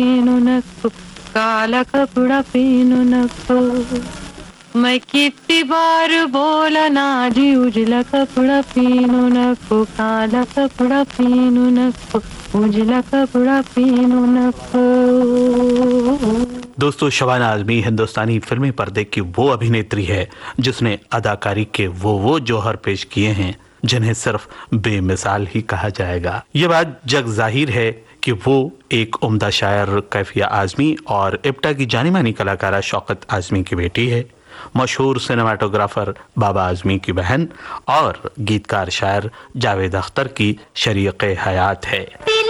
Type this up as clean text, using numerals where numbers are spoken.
पीनू नको, काला कपड़ा पीनू नको। मैं कितनी बार बोला ना जी, उजला कपड़ा पीनू नको, काला कपड़ा पीनू नको, उजला कपड़ा पीनू नको। दोस्तों, शबाना आजमी हिंदुस्तानी फिल्मी पर्दे की वो अभिनेत्री है जिसने अदाकारी के वो जौहर पेश किए हैं जिन्हें सिर्फ बेमिसाल ही कहा जाएगा। ये बात जग जाहिर है कि वो एक उम्दा शायर कैफिया आजमी और इप्टा की जानी मानी कलाकारा शौकत आजमी की बेटी है, मशहूर सिनेमाटोग्राफर बाबा आजमी की बहन और गीतकार शायर जावेद अख्तर की शरीक हयात है।